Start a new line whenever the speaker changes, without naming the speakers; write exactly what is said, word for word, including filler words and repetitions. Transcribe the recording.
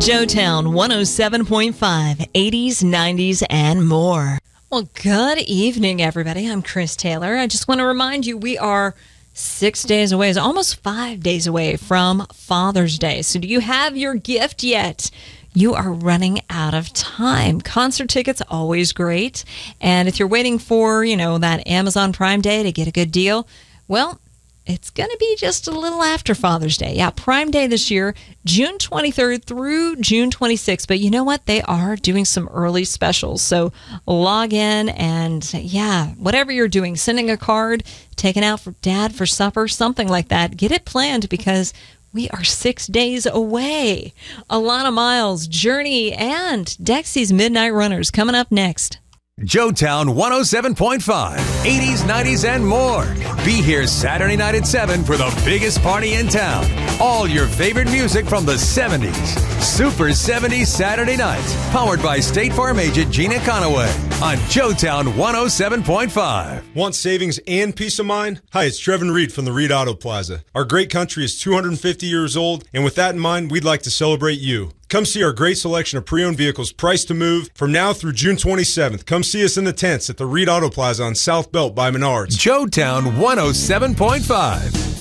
Joetown one oh seven point five, eighties, nineties, and more. Well, good evening, everybody. I'm Chris Taylor. I just want to remind you we are six days away, it's almost five days away from Father's Day. So do you have your gift yet? You are running out of time. Concert tickets, always great. And if you're waiting for, you know, that Amazon Prime Day to get a good deal, well, it's going to be just a little after Father's Day. Yeah, Prime Day this year, June twenty-third through June twenty-sixth. But you know what? They are doing some early specials. So log in and, yeah, whatever you're doing, sending a card, taking out for dad for supper, something like that, get it planned because we are six days away. Alana Miles, Journey, and Dexy's Midnight Runners coming up next.
Joetown one oh seven point five, eighties, nineties, and more. Be here Saturday night at seven for the biggest party in town. All your favorite music from the seventies. Super seventies Saturday nights. Powered by State Farm agent Gina Conaway on Joetown one oh seven point five.
Want savings and peace of mind? Hi, it's Trevin Reed from the Reed Auto Plaza. Our great country is two hundred fifty years old, and with that in mind, we'd like to celebrate you. Come see our great selection of pre-owned vehicles priced to move from now through June twenty-seventh. Come see us in the tents at the Reed Auto Plaza on South Belt by Menards.
Joetown one oh seven point five.